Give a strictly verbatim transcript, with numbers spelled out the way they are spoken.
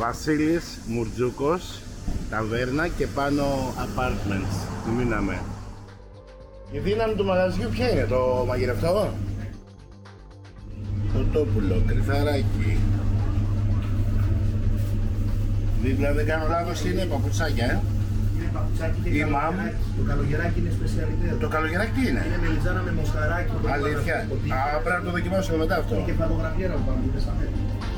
Βασίλης Μουρτζούκος, ταβέρνα και πάνω apartments που μείναμε. Η δύναμη του μαγαζιού ποια είναι, το μαγειρευτό? Κοτόπουλο, κρυθαράκι. Δίπλα δεν κάνω λάθος είναι παπουτσάκια, ε. Είναι παπουτσάκι και Η μάμ. το καλογεράκι είναι σπεσιαλιτέ. Το καλογεράκι τι είναι? Είναι μελιτζάνα με μοσχαράκι. Αλήθεια. Α, πρέπει να το δοκιμάσουμε μετά αυτό. Και κεφαλογραφιέρα που πάμε στα μέτρα.